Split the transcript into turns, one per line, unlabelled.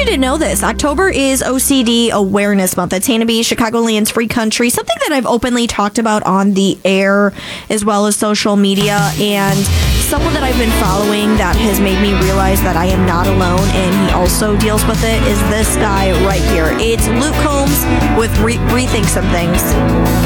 to know this. October is OCD Awareness Month. It's Hannah Chicagoland's Free Country, something that I've openly talked about on the air as well as social media. And someone that I've been following that has made me realize that I am not alone and he also deals with it is this guy right here. It's Luke Combs with Rethink Some Things.